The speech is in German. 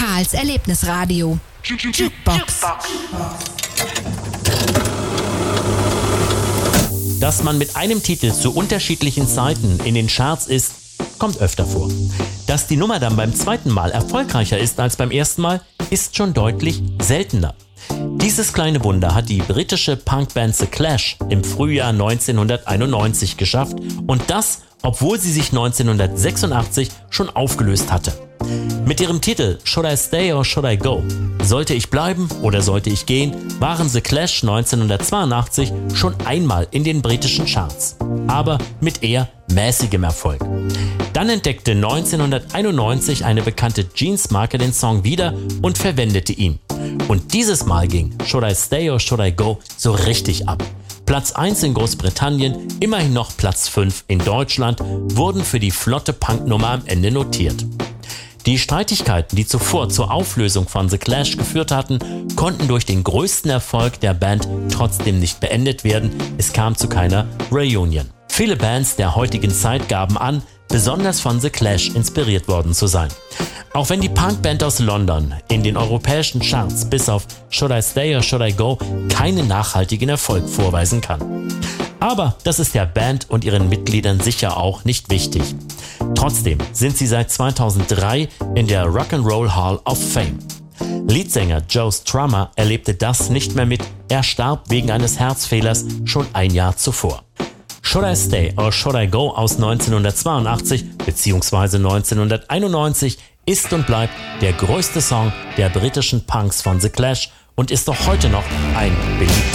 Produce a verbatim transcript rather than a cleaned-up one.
Karls Erlebnisradio. Jukebox. Dass man mit einem Titel zu unterschiedlichen Zeiten in den Charts ist, kommt öfter vor. Dass die Nummer dann beim zweiten Mal erfolgreicher ist als beim ersten Mal, ist schon deutlich seltener. Dieses kleine Wunder hat die britische Punkband The Clash im Frühjahr neunzehnhunderteinundneunzig geschafft, und das, obwohl sie sich neunzehnhundertsechsundachtzig schon aufgelöst hatte. Mit ihrem Titel Should I Stay or Should I Go? Sollte ich bleiben oder sollte ich gehen, waren The Clash neunzehnhundertzweiundachtzig schon einmal in den britischen Charts, aber mit eher mäßigem Erfolg. Dann entdeckte neunzehnhunderteinundneunzig eine bekannte Jeans-Marke den Song wieder und verwendete ihn. Und dieses Mal ging Should I Stay or Should I Go so richtig ab. Platz eins in Großbritannien, immerhin noch Platz fünf in Deutschland, wurden für die flotte Punknummer am Ende notiert. Die Streitigkeiten, die zuvor zur Auflösung von The Clash geführt hatten, konnten durch den größten Erfolg der Band trotzdem nicht beendet werden. Es kam zu keiner Reunion. Viele Bands der heutigen Zeit gaben an, besonders von The Clash inspiriert worden zu sein. Auch wenn die Punkband aus London in den europäischen Charts bis auf Should I Stay or Should I Go keinen nachhaltigen Erfolg vorweisen kann. Aber das ist der Band und ihren Mitgliedern sicher auch nicht wichtig. Trotzdem sind sie seit zweitausenddrei in der Rock'n'Roll Hall of Fame. Leadsänger Joe Strummer erlebte das nicht mehr mit, er starb wegen eines Herzfehlers schon ein Jahr zuvor. Should I Stay or Should I Go aus neunzehnhundertzweiundachtzig bzw. neunzehnhunderteinundneunzig ist und bleibt der größte Song der britischen Punks von The Clash und ist auch heute noch ein beliebter